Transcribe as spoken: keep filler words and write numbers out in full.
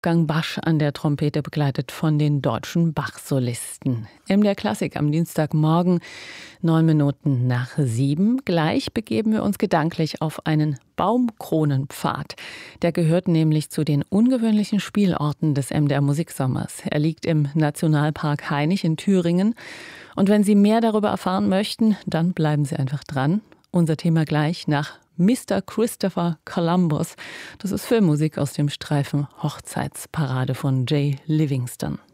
Wolfgang Basch an der Trompete, begleitet von den deutschen Bach-Solisten. M D R Klassik am Dienstagmorgen, neun Minuten nach sieben. Gleich begeben wir uns gedanklich auf einen Baumkronenpfad. Der gehört nämlich zu den ungewöhnlichen Spielorten des M D R Musiksommers. Er liegt im Nationalpark Hainich in Thüringen. Und wenn Sie mehr darüber erfahren möchten, dann bleiben Sie einfach dran. Unser Thema gleich nach Mister Christopher Columbus. Das ist Filmmusik aus dem Streifen Hochzeitsparade von Jay Livingston.